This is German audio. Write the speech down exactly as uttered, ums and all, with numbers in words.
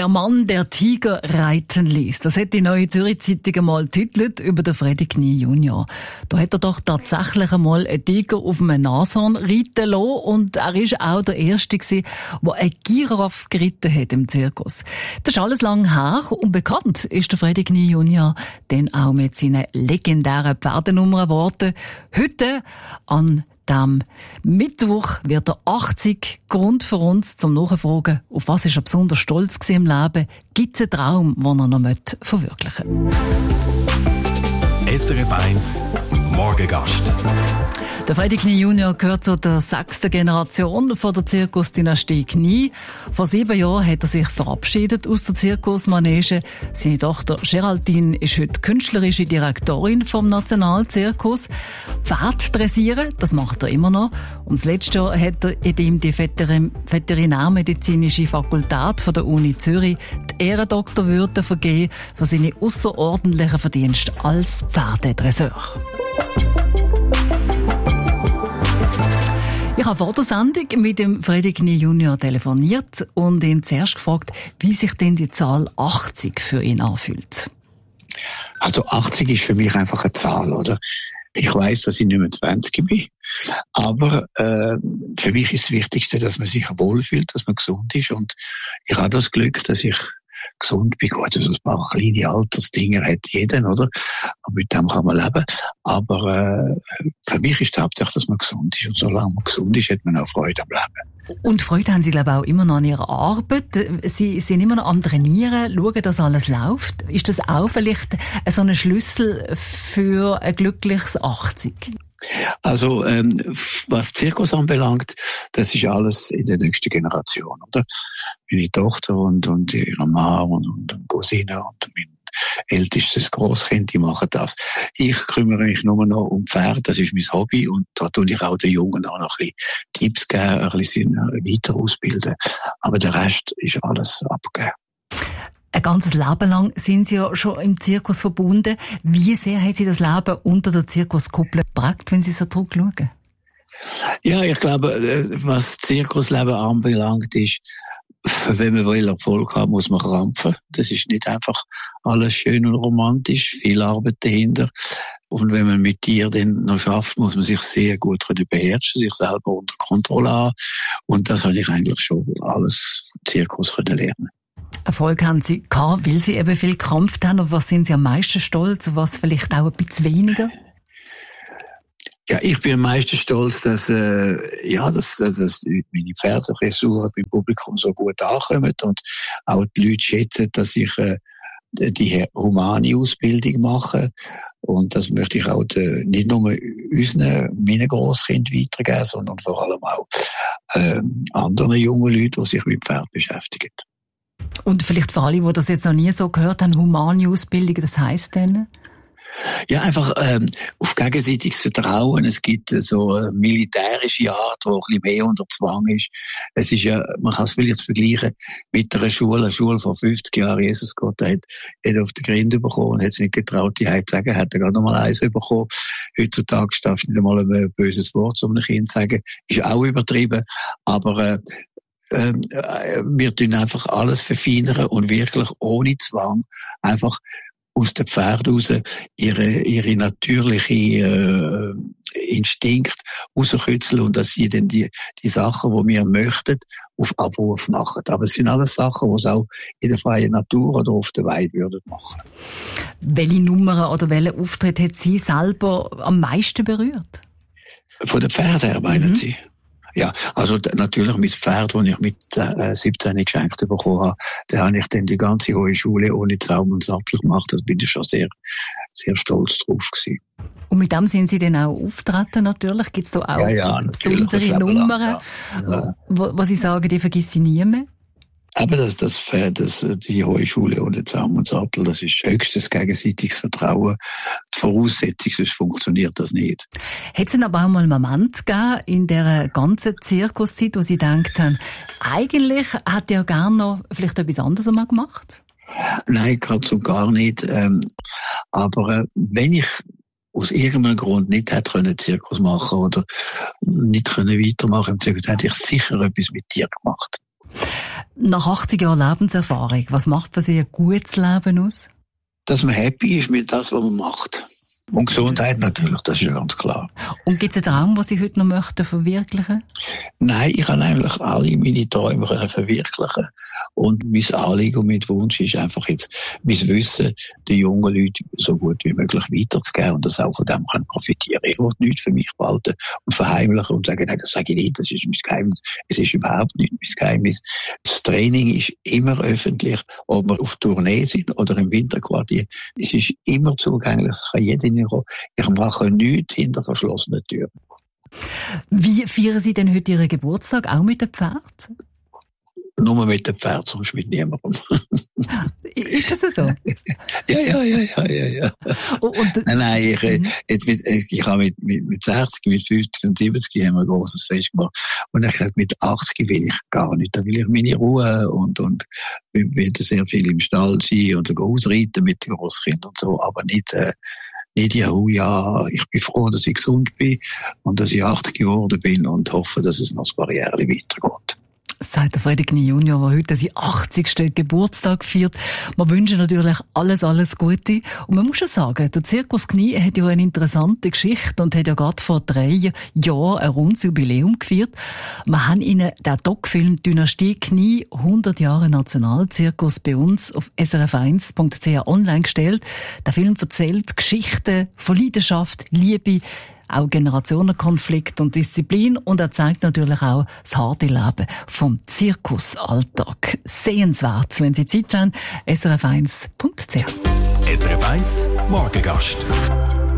Der Mann, der Tiger reiten ließ. Das hat die Neue Zürich Zeitung einmal titelt über den Freddy Knie Junior. Da hat er doch tatsächlich einmal einen Tiger auf einem Nashorn reiten lassen und er war auch der Erste gewesen, der eine Giraffe geritten hat im Zirkus. Das ist alles lang her und bekannt ist der Freddy Knie Junior dann auch mit seinen legendären Pferdenummern geworden. Heute an Am Mittwoch wird er achtzig. Grund für uns zum Nachfragen, auf was ist er besonders stolz im Leben? Gibt es einen Traum, den er noch verwirklichen möchte? S R F eins Morgengast. Der Freddy Knie Junior gehört zu der sechsten Generation von der Zirkusdynastie Knie. Vor sieben Jahren hat er sich verabschiedet aus der Zirkusmanege. Seine Tochter Geraldine ist heute künstlerische Direktorin vom Nationalzirkus. Pferd dressieren, das macht er immer noch. Und das letzte Jahr hat er ihm die Veterinärmedizinische Fakultät von der Uni Zürich die Ehrendoktorwürde vergeben für seine ausserordentlichen Verdienste als Pferdedresseur. Ich habe vor der Sendung mit dem Freddy Knie Junior telefoniert und ihn zuerst gefragt, wie sich denn die Zahl achtzig für ihn anfühlt. Also achtzig ist für mich einfach eine Zahl, oder? Ich weiss, dass ich nicht mehr zwanzig bin, aber äh, für mich ist das Wichtigste, dass man sich wohlfühlt, dass man gesund ist und ich habe das Glück, dass ich gesund bin. Gut, also ein paar kleine Altersdinger hat jeder, oder? Und mit dem kann man leben. Aber äh, für mich ist die Hauptsache, dass man gesund ist. Und solange man gesund ist, hat man auch Freude am Leben. Und Freude haben Sie, glaube ich, auch immer noch an Ihrer Arbeit. Sie sind immer noch am Trainieren, schauen, dass alles läuft. Ist das auch vielleicht so ein Schlüssel für ein glückliches achtzig? Also, ähm, was Zirkus anbelangt, das ist alles in der nächsten Generation, oder? Meine Tochter und, und ihre Mann und, und Cousine und mein ältestes Grosskind, die machen das. Ich kümmere mich nur noch um Pferde, das ist mein Hobby und da tue ich auch den Jungen auch noch ein bisschen Tipps geben, ein bisschen weiter ausbilden. Aber der Rest ist alles abgegeben. Ein ganzes Leben lang sind Sie ja schon im Zirkus verbunden. Wie sehr hat Sie das Leben unter der Zirkuskuppel geprägt, wenn Sie so zurückschauen? Ja, ich glaube, was Zirkusleben anbelangt, ist, wenn man will Erfolg haben, muss man krampfen. Das ist nicht einfach alles schön und romantisch, viel Arbeit dahinter. Und wenn man mit Tieren dann noch schafft, muss man sich sehr gut beherrschen, sich selber unter Kontrolle haben. Und das habe ich eigentlich schon alles vom Zirkus können lernen. Erfolg haben Sie gehabt, weil Sie eben viel gekämpft haben. Auf was sind Sie am meisten stolz, auf was vielleicht auch ein bisschen weniger? Ja, ich bin am meisten stolz, dass, äh, ja, dass, dass meine Pferdedressuren beim Publikum so gut ankommen und auch die Leute schätzen, dass ich äh, die humane Ausbildung mache. Und das möchte ich auch de, nicht nur unseren, meinen Grosskindern weitergeben, sondern vor allem auch äh, anderen jungen Leuten, die sich mit Pferd beschäftigen. Und vielleicht für alle, die das jetzt noch nie so gehört haben, humane Ausbildung, das heisst denn? Ja, einfach ähm, auf gegenseitiges Vertrauen. Es gibt äh, so eine militärische Art, die ein bisschen mehr unter Zwang ist. Es ist ja, man kann es vielleicht vergleichen mit einer Schule, eine Schule vor fünfzig Jahren. Jesus Gott, der hat, hat auf den Grind bekommen und hat es nicht getraut, die Heit zu sagen, hat er gerade noch mal eins bekommen. Heutzutage darfst du nicht einmal ein böses Wort zu einem Kind sagen. Ist auch übertrieben. Aber äh, äh, wir tun einfach alles verfeinern und wirklich ohne Zwang einfach aus den Pferden raus ihre, ihre natürliche äh, Instinkt rauskitzeln und dass sie dann die, die Sachen, die wir möchten, auf Abruf machen. Aber es sind alles Sachen, die es auch in der freien Natur oder auf der Weide würden machen. Welche Nummern oder welchen Auftritt hat Sie selber am meisten berührt? Von den Pferden her, meinen mhm. Sie? Ja, also natürlich mein Pferd, das ich mit äh, siebzehn geschenkt bekommen habe, da habe ich dann die ganze hohe Schule ohne Zaum und Sattel gemacht. Da bin ich schon sehr, sehr stolz drauf gewesen. Und mit dem sind Sie dann auch auftreten natürlich? Gibt es da auch ja, ja, besondere Nummern, ja. Ja. Wo, wo Sie sagen, die vergesse ich nie mehr? Aber das, das Pferd, das, die hohe Schule ohne Zaum und Sattel, das ist höchstes gegenseitiges Vertrauen. Die Voraussetzung, sonst funktioniert das nicht. Hat es denn aber auch mal einen Moment gegeben in dieser ganzen Zirkuszeit, wo Sie gedacht haben, eigentlich hätte ich ja gerne noch vielleicht etwas anderes mal gemacht? Nein, ganz und gar nicht. Ähm, aber äh, wenn ich aus irgendeinem Grund nicht hätte können Zirkus machen oder nicht können weitermachen im Zirkus, hätte ich sicher etwas mit dir gemacht. Nach achtzig Jahren Lebenserfahrung, was macht für Sie ein gutes Leben aus? Dass man happy ist mit das, was man macht. Und Gesundheit natürlich, das ist ja ganz klar. Und gibt es einen Traum, den Sie heute noch möchten verwirklichen? Nein, ich kann eigentlich alle meine Träume verwirklichen. Und mein Anliegen und mein Wunsch ist einfach jetzt, mein Wissen den jungen Leuten so gut wie möglich weiterzugeben und das auch von dem kann profitieren. Ich will nichts für mich behalten und verheimlichen und sagen, nein, das sage ich nicht, das ist mein Geheimnis. Es ist überhaupt nicht mein Geheimnis. Das Training ist immer öffentlich, ob wir auf Tournee sind oder im Winterquartier. Es ist immer zugänglich, es kann jeder hineinkommen. Ich mache nichts hinter verschlossenen Türen. Wie feiern Sie denn heute Ihren Geburtstag? Auch mit dem Pferd? Nur mit dem Pferd, sonst mit niemandem. Ist das so? ja, ja, ja, ja, ja, ja. Und, und, nein, nein, ich, mhm. ich, ich, ich habe mit, mit, mit sechzig, mit fünfzig und siebzig haben wir ein grosses Fest gemacht. Und ich habe mit achtzig will ich gar nicht. Da will ich meine Ruhe und, und will sehr viel im Stall sein und ausreiten mit den Grosskindern und so, aber nicht, äh, nicht, ja, oh ja, ich bin froh, dass ich gesund bin und dass ich achtzig geworden bin und hoffe, dass es noch ein paar Jahre weitergeht. Sagt der Freddy Knie Junior, der heute seinen achtzigsten Geburtstag feiert. Wir wünschen natürlich alles, alles Gute. Und man muss schon sagen, der Zirkus Knie hat ja eine interessante Geschichte und hat ja gerade vor drei Jahren ein rundes Jubiläum gefeiert. Wir haben Ihnen den Doc-Film Dynastie Knie, hundert Jahre Nationalzirkus bei uns auf s r f eins punkt c h online gestellt. Der Film erzählt Geschichten von Leidenschaft, Liebe, auch Generationenkonflikt und Disziplin und er zeigt natürlich auch das harte Leben vom Zirkusalltag. Sehenswert, wenn Sie Zeit haben, s r f eins punkt c h. S R F eins Morgengast.